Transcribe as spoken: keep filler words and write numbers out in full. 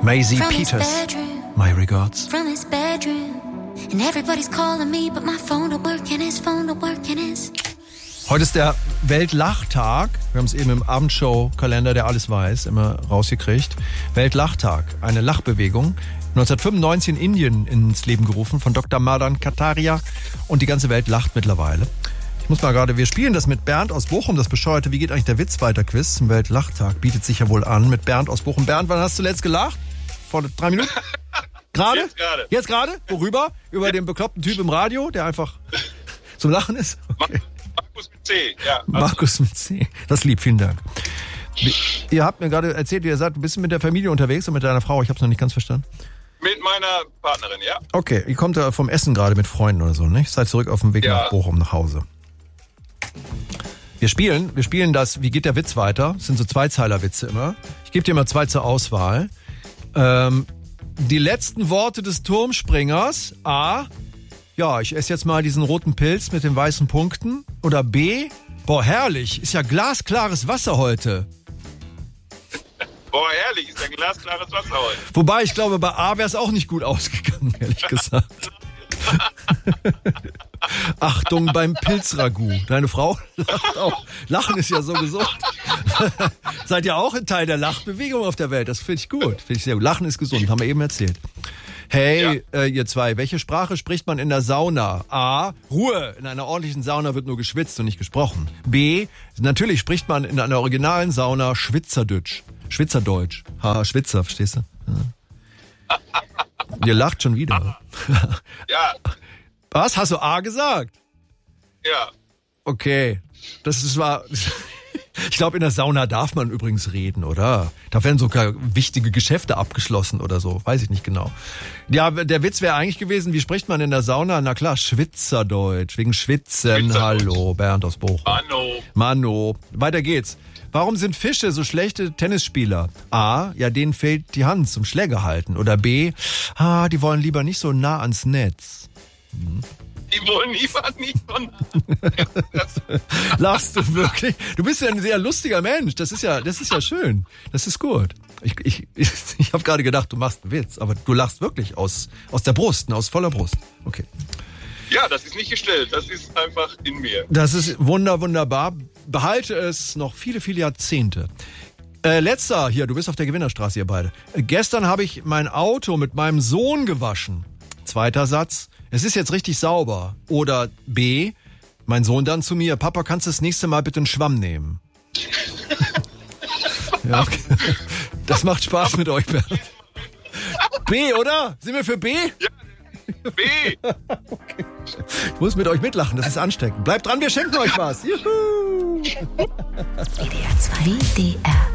Maisie Peters, my regards. From his bedroom. And everybody's calling me, but my phone don't work and his phone don't work and his... Heute ist der Weltlachtag. Wir haben es eben im Abendshow-Kalender, der alles weiß, immer rausgekriegt. Weltlachtag, eine Lachbewegung. neunzehnhundertfünfundneunzig in Indien ins Leben gerufen von Doktor Madan Kataria. Und die ganze Welt lacht mittlerweile. Ich muss mal gerade, wir spielen das mit Bernd aus Bochum, das bescheuerte Wie geht eigentlich der Witz weiter Quiz zum Weltlachtag. Bietet sich ja wohl an mit Bernd aus Bochum. Bernd, wann hast du zuletzt gelacht? Vor drei Minuten? Gerade? Jetzt gerade. Jetzt gerade? Worüber? Über den bekloppten Typ im Radio, der einfach zum Lachen ist? Okay. Markus mit C, ja. Also. Markus mit C. Das ist lieb, vielen Dank. Ihr habt mir gerade erzählt, ihr seid ein bisschen mit der Familie unterwegs und mit deiner Frau. Ich habe es noch nicht ganz verstanden. Mit meiner Partnerin, ja. Okay, ihr kommt ja vom Essen gerade mit Freunden oder so, nicht? Seid zurück auf dem Weg ja. nach Bochum, nach Hause. Wir spielen, wir spielen das, wie geht der Witz weiter? Das sind so Zweizeiler-Witze immer. Ich gebe dir mal zwei zur Auswahl. Ähm, die letzten Worte des Turmspringers. A, ja, ich esse jetzt mal diesen roten Pilz mit den weißen Punkten. Oder B, boah, herrlich, ist ja glasklares Wasser heute. Boah, herrlich, ist ja glasklares Wasser heute. Wobei, ich glaube, bei A wäre es auch nicht gut ausgegangen, ehrlich gesagt. Achtung beim Pilzragout. Deine Frau lacht auch. Lachen ist ja so gesund. Seid ihr auch ein Teil der Lachbewegung auf der Welt? Das finde ich gut. Finde ich sehr gut. Lachen ist gesund, haben wir eben erzählt. Hey, ja. äh, ihr zwei, welche Sprache spricht man in der Sauna? A, Ruhe. In einer ordentlichen Sauna wird nur geschwitzt und nicht gesprochen. B, natürlich spricht man in einer originalen Sauna Schwitzerdeutsch. Schwitzerdeutsch. Ha, Schwitzer, verstehst du? Ja. Ihr lacht schon wieder. Ja. Was? Hast du A gesagt? Ja. Okay. Das ist war. Ich glaube, in der Sauna darf man übrigens reden, oder? Da werden sogar wichtige Geschäfte abgeschlossen oder so. Weiß ich nicht genau. Ja, der Witz wäre eigentlich gewesen, wie spricht man in der Sauna? Na klar, Schwitzerdeutsch. Wegen Schwitzen. Hallo, Bernd aus Bochum. Mano. Mano. Weiter geht's. Warum sind Fische so schlechte Tennisspieler? A, ja, denen fehlt die Hand zum Schläger halten. Oder B, ah, die wollen lieber nicht so nah ans Netz. Hm. Die wollen lieber nicht so nah. Lachst du wirklich? Du bist ja ein sehr lustiger Mensch. Das ist ja, das ist ja schön. Das ist gut. Ich, ich, ich, ich habe gerade gedacht, du machst einen Witz, aber du lachst wirklich aus, aus der Brust, aus voller Brust. Okay. Ja, das ist nicht gestellt, das ist einfach in mir. Das ist wunder, wunderbar. Behalte es noch viele, viele Jahrzehnte. Äh, letzter, hier, du bist auf der Gewinnerstraße, ihr beide. Äh, gestern habe ich mein Auto mit meinem Sohn gewaschen. Zweiter Satz, es ist jetzt richtig sauber. Oder B, mein Sohn dann zu mir, Papa, kannst du das nächste Mal bitte einen Schwamm nehmen? Ja, okay. Das macht Spaß mit euch, Bernd. B, oder? Sind wir für B? Ja. B. Okay. Ich muss mit euch mitlachen, das ist ansteckend. Bleibt dran, wir schenken euch was. Juhu. W D R zwei. W D R